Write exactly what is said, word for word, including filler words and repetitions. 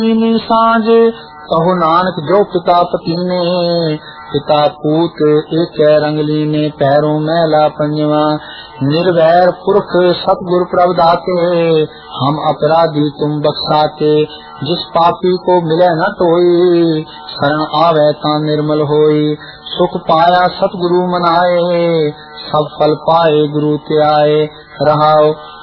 सांझ कहो नानक जो पिता पतीने, पिता पूत एक रंगली ने पैरों मैला पंजवा। निर्वैर पुरख सतगुरु प्रभ दाते, हम अपराधी तुम बख्शाते। जिस पापी को मिले न टोई, शरण आवे ता निर्मल होई। सुख पाया सतगुरु मनाए, सब फल पाए गुरु ते आए। रहाओ